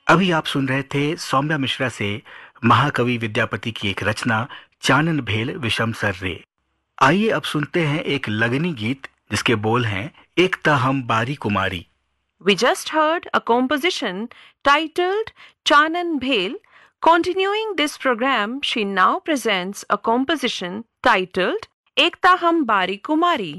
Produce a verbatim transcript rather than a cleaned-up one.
अभी आप सुन रहे थे सौम्या मिश्रा से महाकवि विद्यापति की एक रचना चानन भेल विषम सर रे। आइए अब सुनते हैं एक लगनी गीत जिसके बोल हैं एक ता हम बारी कुमारी। We just heard a composition titled Chanan Bhel. Continuing this program, she now presents a composition titled Ekta Hum Bari Kumari.